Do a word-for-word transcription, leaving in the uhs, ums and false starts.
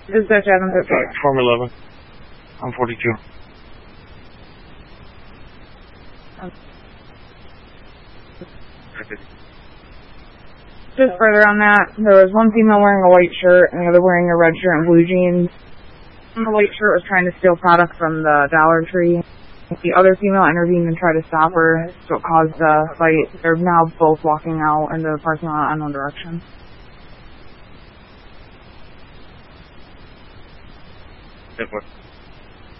Dispatch Adam thirteen. Form eleven. I'm forty-two. Um, Just further on that, there was one female wearing a white shirt and the other wearing a red shirt and blue jeans. The white shirt was trying to steal product from the Dollar Tree. The other female intervened and tried to stop her, so it caused a fight. They're now both walking out in the parking lot in unknown direction. Good work.